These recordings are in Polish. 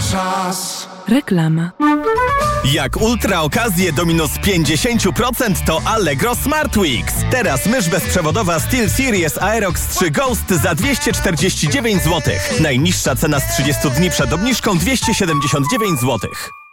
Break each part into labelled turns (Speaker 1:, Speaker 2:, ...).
Speaker 1: czas.
Speaker 2: Reklama.
Speaker 3: Jak ultra okazje do minus 50% to Allegro Smart Weeks. Teraz mysz bezprzewodowa SteelSeries Aerox 3 Ghost za 249 zł. Najniższa cena z 30 dni przed obniżką 279 zł.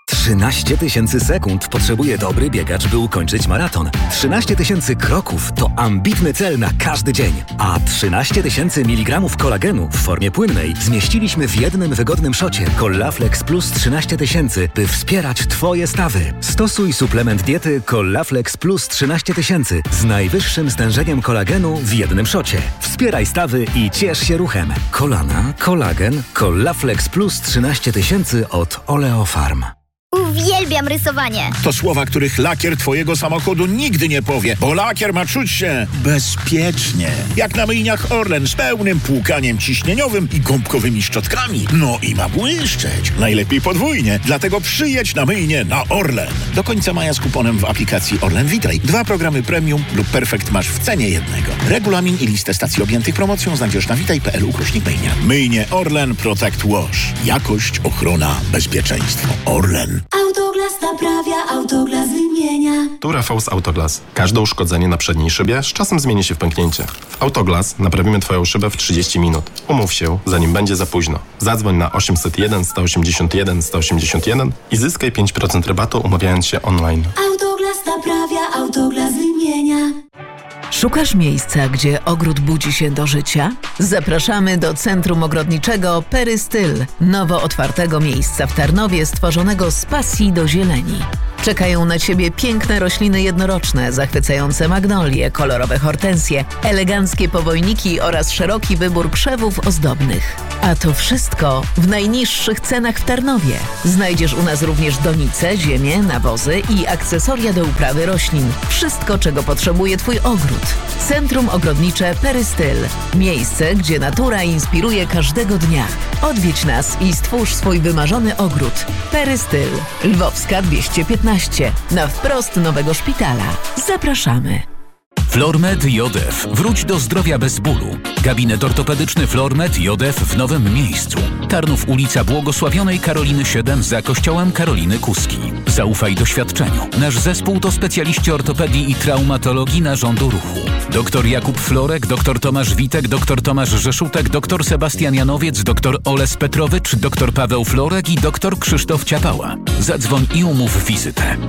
Speaker 4: 13 000 sekund potrzebuje dobry biegacz, by ukończyć maraton. 13 000 kroków to ambitny cel na każdy dzień. A 13 000 mg kolagenu w formie płynnej zmieściliśmy w jednym wygodnym szocie Collaflex Plus 13 000, by wspierać Twoje stawy. Stosuj suplement diety Collaflex Plus 13 000 z najwyższym stężeniem kolagenu w jednym szocie. Wspieraj stawy i ciesz się ruchem. Kolana, kolagen, Collaflex Plus 13 000 od Oleofarm.
Speaker 5: Uwielbiam rysowanie.
Speaker 6: To słowa, których lakier twojego samochodu nigdy nie powie, bo lakier ma czuć się bezpiecznie. Jak na myjniach Orlen z pełnym płukaniem ciśnieniowym i gąbkowymi szczotkami. No i ma błyszczeć. Najlepiej podwójnie. Dlatego przyjedź na myjnię na Orlen. Do końca maja z kuponem w aplikacji Orlen Witaj. 2 programy premium lub perfekt masz w cenie jednego. Regulamin i listę stacji objętych promocją znajdziesz na witaj.pl/myjnia. Myjnie Orlen Protect Wash. Jakość, ochrona, bezpieczeństwo. Orlen.
Speaker 7: Autoglas naprawia, Autoglas wymienia.
Speaker 8: Tu Rafał z Autoglas. Każde uszkodzenie na przedniej szybie z czasem zmieni się w pęknięcie. W Autoglas naprawimy Twoją szybę w 30 minut. Umów się, zanim będzie za późno. Zadzwoń na 801 181 181 i zyskaj 5% rabatu, umawiając się online.
Speaker 7: Autoglas naprawia, Autoglas wymienia.
Speaker 9: Szukasz miejsca, gdzie ogród budzi się do życia? Zapraszamy do Centrum Ogrodniczego Perystyl, nowo otwartego miejsca w Tarnowie stworzonego z pasji do zieleni. Czekają na Ciebie piękne rośliny jednoroczne, zachwycające magnolie, kolorowe hortensje, eleganckie powojniki oraz szeroki wybór krzewów ozdobnych. A to wszystko w najniższych cenach w Tarnowie. Znajdziesz u nas również donice, ziemię, nawozy i akcesoria do uprawy roślin. Wszystko, czego potrzebuje Twój ogród. Centrum Ogrodnicze Perystyl. Miejsce, gdzie natura inspiruje każdego dnia. Odwiedź nas i stwórz swój wymarzony ogród. Perystyl. Lwowska 215. Na wprost Nowego Szpitala. Zapraszamy.
Speaker 10: Flormed JF. Wróć do zdrowia bez bólu. Gabinet ortopedyczny Flormed JF w nowym miejscu. Tarnów, ulica Błogosławionej Karoliny 7 za kościołem Karoliny Kuski. Zaufaj doświadczeniu. Nasz zespół to specjaliści ortopedii i traumatologii narządu ruchu. Dr Jakub Florek, dr Tomasz Witek, dr Tomasz Rzeszutek, dr Sebastian Janowiec, dr Oles Petrowicz, dr Paweł Florek i dr Krzysztof Ciapała. Zadzwoń i umów wizytę.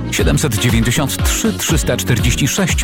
Speaker 10: 793 346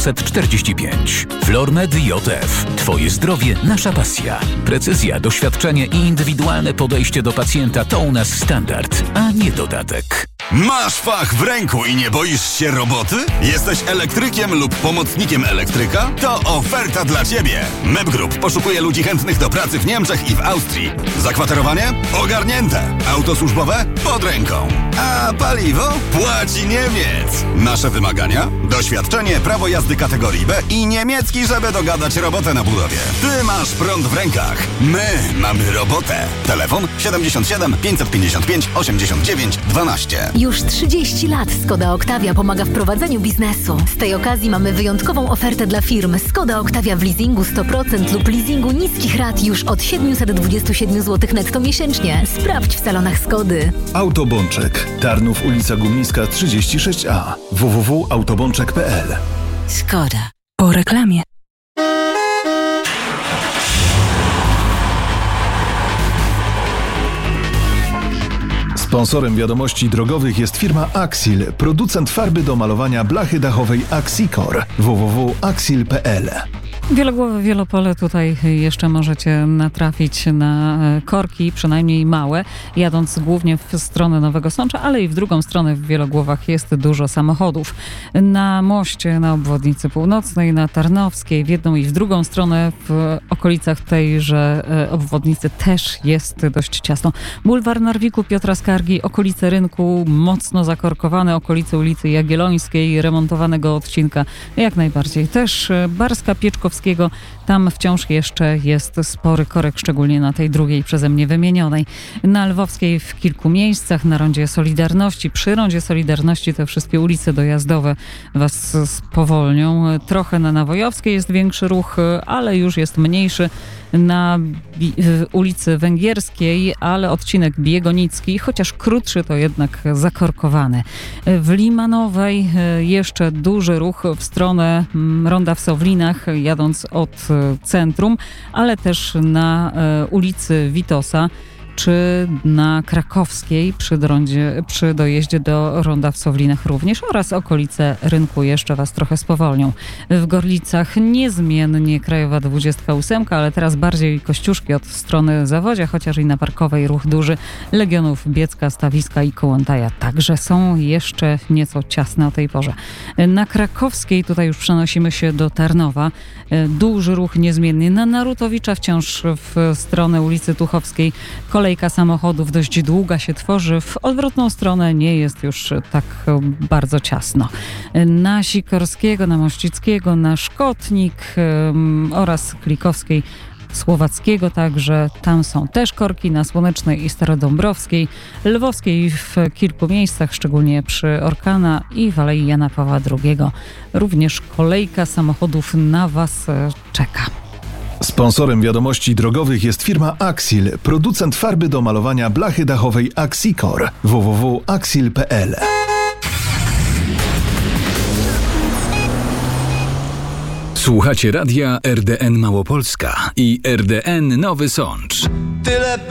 Speaker 10: 845. Flormed JF. Twoje zdrowie, nasza pasja. Precyzja, doświadczenie i indywidualne podejście do pacjenta to u nas standard, a nie dodatek.
Speaker 11: Masz fach w ręku i nie boisz się roboty? Jesteś elektrykiem lub pomocnikiem elektryka? To oferta dla Ciebie! MEB Group poszukuje ludzi chętnych do pracy w Niemczech i w Austrii. Zakwaterowanie? Ogarnięte. Auto służbowe? Pod ręką. A paliwo? Płaci Niemiec. Nasze wymagania? Doświadczenie, prawo jazdy kategorii B i niemiecki, żeby dogadać robotę na budowie. Ty masz prąd w rękach. My mamy robotę. Telefon 77 555 89 12.
Speaker 12: Już 30 lat Skoda Octavia pomaga w prowadzeniu biznesu. Z tej okazji mamy wyjątkową ofertę dla firm. Skoda Octavia w leasingu 100% lub leasingu niskich rat już od 727 zł netto miesięcznie. Sprawdź w salonach Skody.
Speaker 13: Autobączek. Tarnów, ulica Gumniska 36A. www.autobączek.pl.
Speaker 2: Skoda. Po reklamie.
Speaker 13: Sponsorem wiadomości drogowych jest firma Axil, producent farby do malowania blachy dachowej Axicor. www.axil.pl.
Speaker 14: Wielogłowe Wielopole, tutaj jeszcze możecie natrafić na korki, przynajmniej małe, jadąc głównie w stronę Nowego Sącza, ale i w drugą stronę w Wielogłowach jest dużo samochodów. Na moście, na obwodnicy północnej, na Tarnowskiej, w jedną i w drugą stronę, w okolicach tejże obwodnicy też jest dość ciasno. Bulwar Narwiku, Piotra Skargi, okolice rynku mocno zakorkowane, okolice ulicy Jagiellońskiej, remontowanego odcinka jak najbardziej. Też Barska, Pieczkowska, Lwowskiego. Tam wciąż jeszcze jest spory korek, szczególnie na tej drugiej przeze mnie wymienionej. Na Lwowskiej w kilku miejscach, na Rondzie Solidarności, przy Rondzie Solidarności te wszystkie ulice dojazdowe was spowolnią. Trochę na Nawojowskiej jest większy ruch, ale już jest mniejszy. Na ulicy Węgierskiej, ale odcinek Biegonicki, chociaż krótszy, to jednak zakorkowany. W Limanowej jeszcze duży ruch w stronę Ronda w Sowlinach, jadąc od centrum, ale też na ulicy Witosa, czy na Krakowskiej przy dojeździe do Ronda w Sowlinach również oraz okolice rynku jeszcze was trochę spowolnią. W Gorlicach niezmiennie Krajowa 28, ale teraz bardziej Kościuszki od strony Zawodzia, chociaż i na Parkowej ruch duży. Legionów, Biecka, Stawiska i Kołątaja także są jeszcze nieco ciasne o tej porze. Na Krakowskiej tutaj już przenosimy się do Tarnowa. Duży ruch niezmienny. Na Narutowicza wciąż w stronę ulicy Tuchowskiej kolejka samochodów dość długa się tworzy. W odwrotną stronę nie jest już tak bardzo ciasno. Na Sikorskiego, na Mościckiego, na Szkotnik oraz Klikowskiej, Słowackiego także. Tam są też korki na Słonecznej i Starodąbrowskiej. Lwowskiej w kilku miejscach, szczególnie przy Orkana i w Alei Jana Pawła II. Również kolejka samochodów na was czeka.
Speaker 13: Sponsorem wiadomości drogowych jest firma Axil, producent farby do malowania blachy dachowej Axicor. www.axil.pl.
Speaker 10: Słuchacie radia RDN Małopolska i RDN Nowy Sącz.
Speaker 1: Tyle